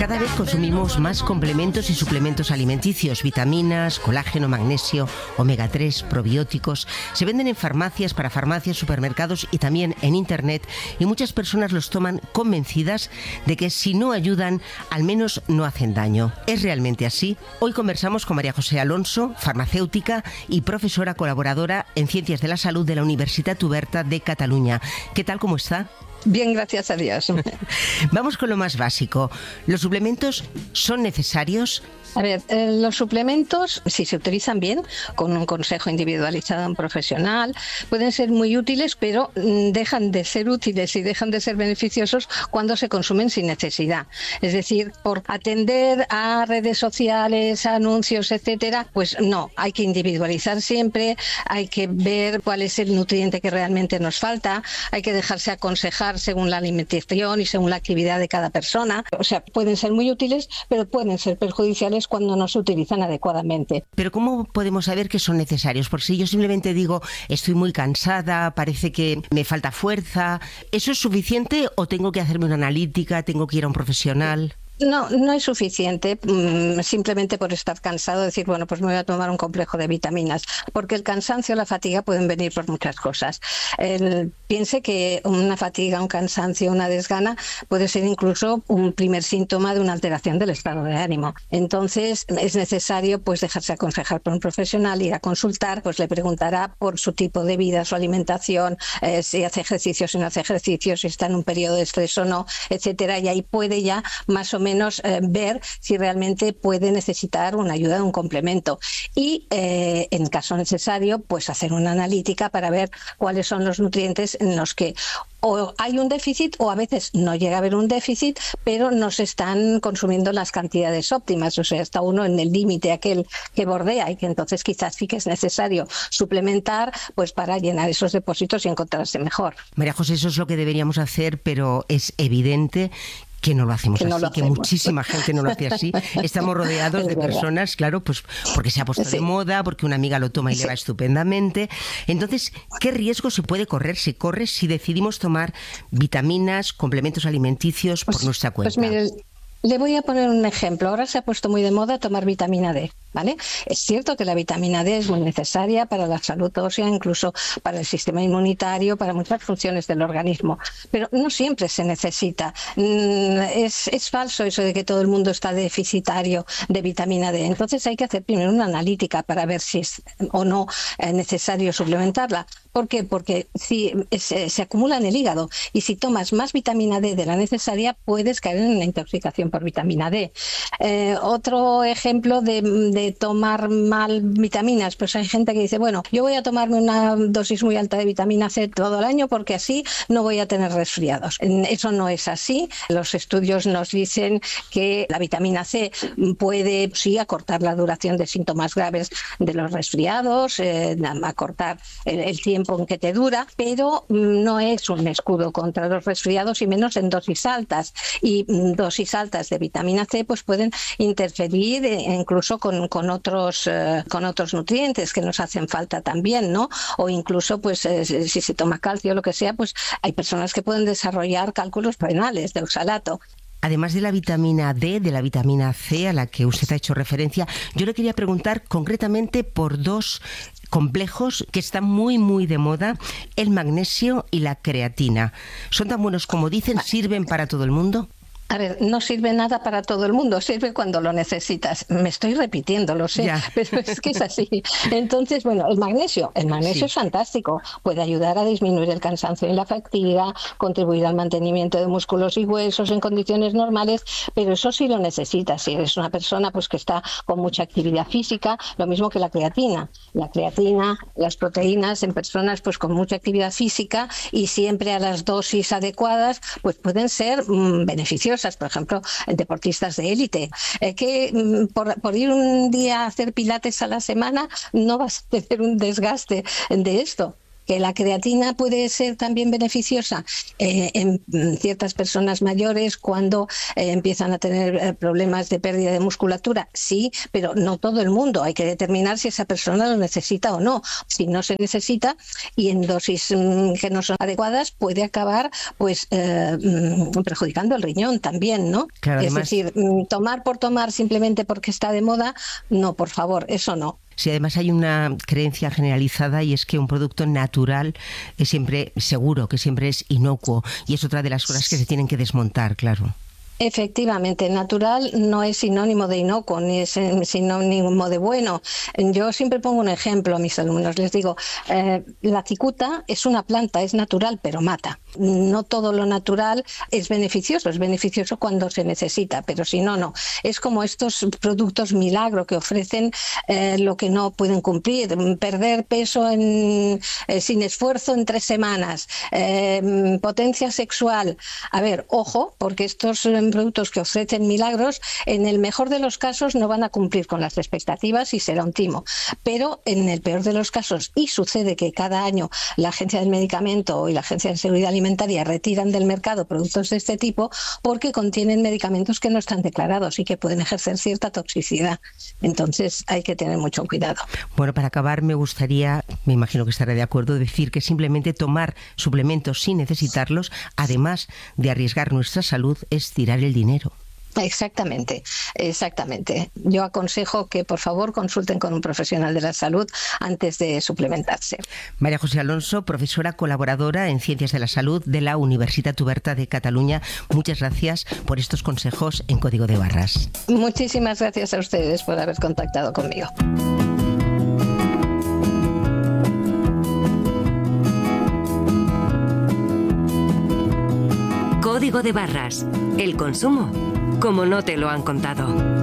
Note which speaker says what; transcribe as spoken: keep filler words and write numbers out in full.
Speaker 1: Cada vez consumimos más complementos y suplementos alimenticios, vitaminas, colágeno, magnesio, omega tres, probióticos. Se venden en farmacias, para farmacias, supermercados y también en internet, y muchas personas los toman convencidas de que si no ayudan, al menos no hacen daño. ¿Es realmente así? Hoy conversamos con María José Alonso, farmacéutica y profesora colaboradora en Ciencias de la Salud de la Universitat Oberta de Cataluña. ¿Qué tal, cómo está?
Speaker 2: Bien, gracias a Dios.
Speaker 1: Vamos con lo más básico. ¿Los suplementos son necesarios?
Speaker 2: A ver, eh, los suplementos, si se utilizan bien, con un consejo individualizado de un profesional, pueden ser muy útiles, pero mm, dejan de ser útiles y dejan de ser beneficiosos cuando se consumen sin necesidad. Es decir, por atender a redes sociales, a anuncios, etcétera, pues no, hay que individualizar siempre, hay que ver cuál es el nutriente que realmente nos falta, hay que dejarse aconsejar según la alimentación y según la actividad de cada persona. O sea, pueden ser muy útiles, pero pueden ser perjudiciales cuando no se utilizan adecuadamente.
Speaker 1: Pero ¿cómo podemos saber que son necesarios? Porque si yo simplemente digo, estoy muy cansada, parece que me falta fuerza, ¿eso es suficiente o tengo que hacerme una analítica, tengo que ir a un profesional?
Speaker 2: No, no es suficiente mmm, simplemente por estar cansado decir, bueno, pues me voy a tomar un complejo de vitaminas, porque el cansancio o la fatiga pueden venir por muchas cosas. El, piense que una fatiga, un cansancio, una desgana puede ser incluso un primer síntoma de una alteración del estado de ánimo. Entonces es necesario pues dejarse aconsejar por un profesional, ir a consultar, pues le preguntará por su tipo de vida, su alimentación, eh, si hace ejercicio, si no hace ejercicio, si está en un periodo de estrés o no, etcétera, y ahí puede ya más o menos menos eh, ver si realmente puede necesitar una ayuda de un complemento y eh, en caso necesario pues hacer una analítica para ver cuáles son los nutrientes en los que o hay un déficit o a veces no llega a haber un déficit, pero no se están consumiendo las cantidades óptimas, o sea, está uno en el límite aquel que bordea y que entonces quizás sí que es necesario suplementar pues para llenar esos depósitos y encontrarse mejor.
Speaker 1: María José, eso es lo que deberíamos hacer, pero es evidente que no lo hacemos
Speaker 2: que no
Speaker 1: así,
Speaker 2: lo
Speaker 1: que
Speaker 2: hacemos.
Speaker 1: Muchísima gente no lo hace así. Estamos rodeados
Speaker 2: es
Speaker 1: de
Speaker 2: verdad.
Speaker 1: personas, claro, pues porque se ha puesto sí. de moda, porque una amiga lo toma y sí. le va estupendamente. Entonces, ¿qué riesgo se puede correr? Se corre si decidimos tomar vitaminas, complementos alimenticios por
Speaker 2: pues,
Speaker 1: nuestra cuenta.
Speaker 2: Pues mire, le voy a poner un ejemplo. Ahora se ha puesto muy de moda tomar vitamina D, ¿vale? Es cierto que la vitamina D es muy necesaria para la salud ósea, incluso para el sistema inmunitario, para muchas funciones del organismo, pero no siempre se necesita. Es, es falso eso de que todo el mundo está deficitario de vitamina D. Entonces hay que hacer primero una analítica para ver si es o no necesario suplementarla. ¿Por qué? Porque si se, se acumula en el hígado y si tomas más vitamina D de la necesaria puedes caer en una intoxicación por vitamina D. Eh, otro ejemplo de, de tomar mal vitaminas, pues hay gente que dice, bueno, yo voy a tomarme una dosis muy alta de vitamina C todo el año porque así no voy a tener resfriados. Eso no es así. Los estudios nos dicen que la vitamina C puede sí acortar la duración de síntomas graves de los resfriados, eh, acortar el, el tiempo en que te dura, pero no es un escudo contra los resfriados y menos en dosis altas. Y dosis altas de vitamina C pues pueden interferir eh, incluso con, con otros eh, con otros nutrientes que nos hacen falta también, ¿no? O incluso pues eh, si se toma calcio o lo que sea, pues hay personas que pueden desarrollar cálculos renales de oxalato.
Speaker 1: Además de la vitamina D, de la vitamina C a la que usted ha hecho referencia, yo le quería preguntar concretamente por dos complejos que están muy muy de moda, el magnesio y la creatina. ¿Son tan buenos como dicen? ¿Sirven para todo el mundo?
Speaker 2: A ver, no sirve nada para todo el mundo, sirve cuando lo necesitas. Me estoy repitiendo, lo sé, ya. Pero es que es así. Entonces, bueno, el magnesio, el magnesio sí. es fantástico, puede ayudar a disminuir el cansancio y la fatiga, contribuir al mantenimiento de músculos y huesos en condiciones normales, pero eso sí lo necesitas. Si eres una persona pues que está con mucha actividad física, lo mismo que la creatina. La creatina, las proteínas en personas pues con mucha actividad física y siempre a las dosis adecuadas, pues pueden ser mmm, beneficiosas. Por ejemplo, deportistas de élite, eh, que por, por ir un día a hacer pilates a la semana no vas a tener un desgaste de esto. Que la creatina puede ser también beneficiosa eh, en ciertas personas mayores cuando eh, empiezan a tener eh, problemas de pérdida de musculatura, sí, pero no todo el mundo. Hay que determinar si esa persona lo necesita o no. Si no se necesita y en dosis mmm, que no son adecuadas, puede acabar pues eh, mmm, perjudicando el riñón también, ¿no?
Speaker 1: Claro,
Speaker 2: es
Speaker 1: además,
Speaker 2: decir, mmm, tomar por tomar simplemente porque está de moda, no, por favor, eso no.
Speaker 1: Sí, además hay una creencia generalizada y es que un producto natural es siempre seguro, que siempre es inocuo, y es otra de las cosas que se tienen que desmontar, claro.
Speaker 2: Efectivamente, natural no es sinónimo de inocuo, ni es sinónimo de bueno. Yo siempre pongo un ejemplo a mis alumnos, les digo, eh, la cicuta es una planta, es natural, pero mata. No todo lo natural es beneficioso, es beneficioso cuando se necesita, pero si no, no. Es como estos productos milagro que ofrecen eh, lo que no pueden cumplir, perder peso en, eh, sin esfuerzo en tres semanas, eh, potencia sexual. A ver, ojo, porque estos productos que ofrecen milagros, en el mejor de los casos no van a cumplir con las expectativas y será un timo, pero en el peor de los casos, y sucede que cada año la Agencia del Medicamento y la Agencia de Seguridad Alimentaria retiran del mercado productos de este tipo porque contienen medicamentos que no están declarados y que pueden ejercer cierta toxicidad. Entonces hay que tener mucho cuidado.
Speaker 1: Bueno, para acabar me gustaría, me imagino que estaré de acuerdo, decir que simplemente tomar suplementos sin necesitarlos, además de arriesgar nuestra salud, es tirar el dinero.
Speaker 2: Exactamente, exactamente. Yo aconsejo que por favor consulten con un profesional de la salud antes de suplementarse.
Speaker 1: María José Alonso, profesora colaboradora en Ciencias de la Salud de la Universitat Oberta de Cataluña, muchas gracias por estos consejos en Código de Barras.
Speaker 2: Muchísimas gracias a ustedes por haber contactado conmigo.
Speaker 3: Código de Barras. El consumo, como no te lo han contado.